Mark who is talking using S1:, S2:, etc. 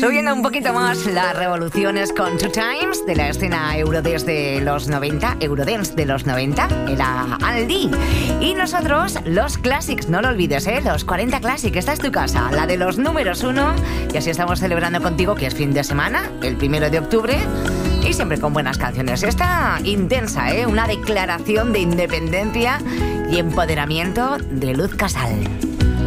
S1: Subiendo un poquito más las revoluciones con Two Times de la escena Eurodance de los 90, Eurodance de los 90, era Aldi. Y nosotros, los Classics, no lo olvides, los 40 Classic, esta es tu casa, la de los números 1. Y así estamos celebrando contigo que es fin de semana, el 1 de octubre. Y siempre con buenas canciones. Esta intensa, una declaración de independencia y empoderamiento de Luz Casal.